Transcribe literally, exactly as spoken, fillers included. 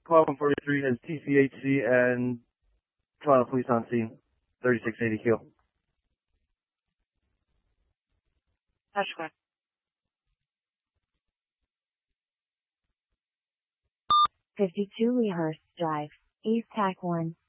twelve one forty-three has T C H C and Toronto Police on scene. thirty-six eighty Q. That's good. fifty-two Lehurst Drive, East Tac one.